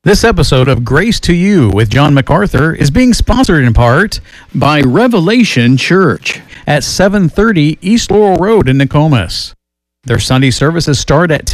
This episode of Grace to You with John MacArthur is being sponsored in part by Revelation Church at 730 East Laurel Road in Nokomis. Their Sunday services start at